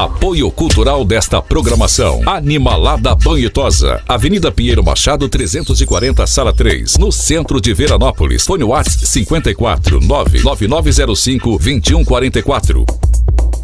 Apoio cultural desta programação: Animalada Banhitosa, Avenida Pinheiro Machado 340, Sala 3, no centro de Veranópolis. Fone WhatsApp 54 99905 2144.